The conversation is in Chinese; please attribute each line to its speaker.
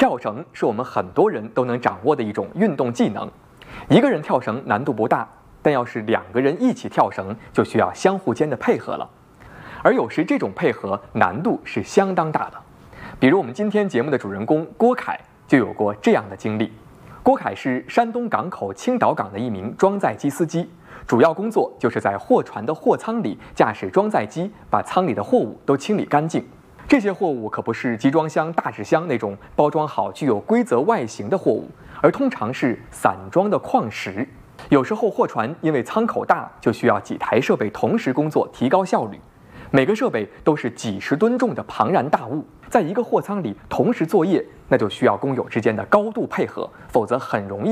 Speaker 1: 跳绳是我们很多人都能掌握的一种运动技能。一个人跳绳难度不大，但要是2个人一起跳绳，就需要相互间的配合了。而有时这种配合难度是相当大的。比如我们今天节目的主人公郭凯就有过这样的经历。郭凯是山东港口青岛港的一名装载机司机，主要工作就是在货船的货舱里驾驶装载机，把舱里的货物都清理干净。这些货物可不是集装箱、大纸箱那种包装好、具有规则外形的货物，而通常是散装的矿石。有时候货船因为舱口大，就需要几台设备同时工作，提高效率。每个设备都是几十吨重的庞然大物，在一个货舱里同时作业，那就需要工友之间的高度配合，否则很容易